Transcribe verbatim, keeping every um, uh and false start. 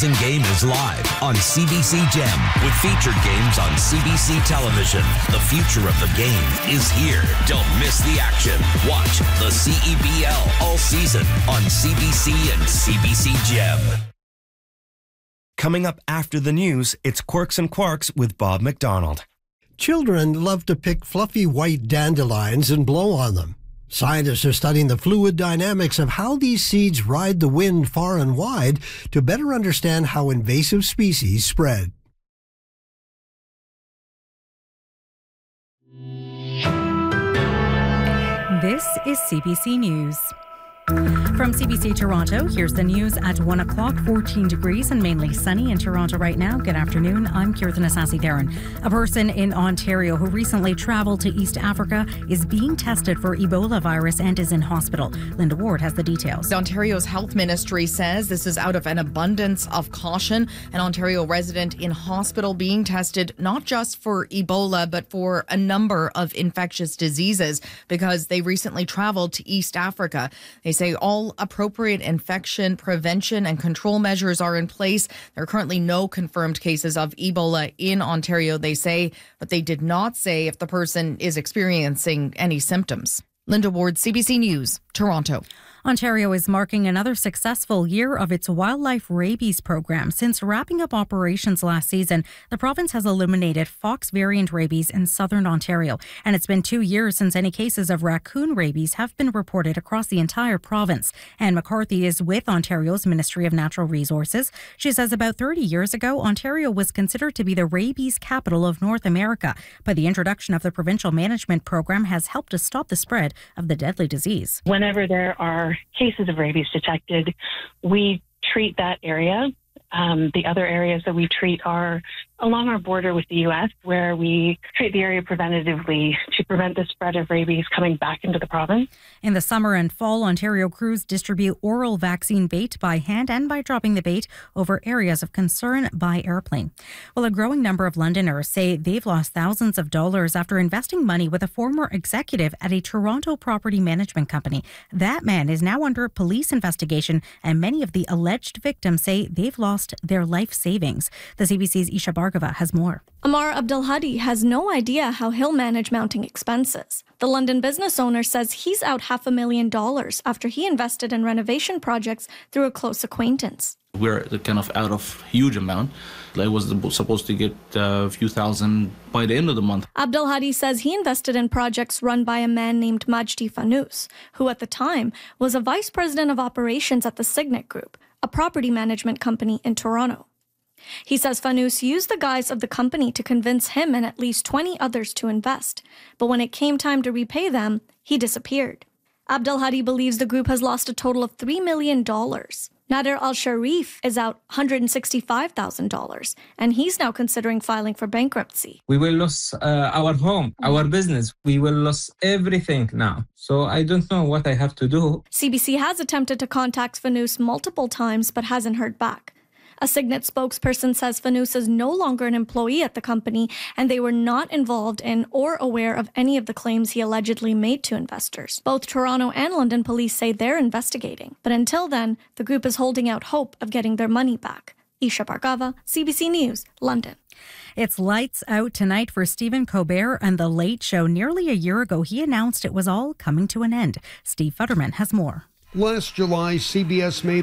Citizen Game is live on C B C Gem with featured games on C B C television. The future of the game is here. Don't miss the action. Watch the C E B L all season on C B C and C B C Gem. Coming up after the news, it's Quirks and Quarks with Bob McDonald. Children love to pick fluffy white dandelions and blow on them. Scientists are studying the fluid dynamics of how these seeds ride the wind far and wide to better understand how invasive species spread. This is C B C News. From C B C Toronto, here's the news at one o'clock, fourteen degrees and mainly sunny in Toronto right now. Good afternoon, I'm Kirtan Asasi-Theron. A person in Ontario who recently travelled to East Africa is being tested for Ebola virus and is in hospital. Linda Ward has the details. Ontario's health ministry says this is out of an abundance of caution. An Ontario resident in hospital being tested not just for Ebola, but for a number of infectious diseases because they recently travelled to East Africa. They say all appropriate infection prevention and control measures are in place. There are currently no confirmed cases of Ebola in Ontario, they say, but they did not say if the person is experiencing any symptoms. Linda Ward, C B C News, Toronto. Ontario is marking another successful year of its wildlife rabies program. Since wrapping up operations last season, the province has eliminated fox variant rabies in southern Ontario. And it's been two years since any cases of raccoon rabies have been reported across the entire province. Anne McCarthy is with Ontario's Ministry of Natural Resources. She says about thirty years ago, Ontario was considered to be the rabies capital of North America. But the introduction of the provincial management program has helped to stop the spread of the deadly disease. Whenever there are cases of rabies detected, we treat that area. Um, the other areas that we treat are along our border with the U S, where we treat the area preventatively to prevent the spread of rabies coming back into the province. In the summer and fall, Ontario crews distribute oral vaccine bait by hand and by dropping the bait over areas of concern by airplane. Well, a growing number of Londoners say they've lost thousands of dollars after investing money with a former executive at a Toronto property management company. That man is now under police investigation, and many of the alleged victims say they've lost their life savings. The C B C's Isha Bhargava has more. Amar Abdelhadi has no idea how he'll manage mounting expenses. The London business owner says he's out half a million dollars after he invested in renovation projects through a close acquaintance. We're kind of out of huge amount. I was supposed to get a few thousand by the end of the month. Abdelhadi says he invested in projects run by a man named Majdi Fanous, who at the time was a vice president of operations at the Signet Group, a property management company in Toronto. He says Fanous used the guise of the company to convince him and at least twenty others to invest. But when it came time to repay them, he disappeared. Abdelhadi believes the group has lost a total of three million dollars. Nader Al-Sharif is out one hundred sixty-five thousand dollars, and he's now considering filing for bankruptcy. We will lose uh, our home, our business. We will lose everything now. So I don't know what I have to do. C B C has attempted to contact Fanous multiple times but hasn't heard back. A Signet spokesperson says Fanous is no longer an employee at the company and they were not involved in or aware of any of the claims he allegedly made to investors. Both Toronto and London police say they're investigating. But until then, the group is holding out hope of getting their money back. Isha Bhargava, C B C News, London. It's lights out tonight for Stephen Colbert and The Late Show. Nearly a year ago, he announced it was all coming to an end. Steve Futterman has more. Last July, C B S made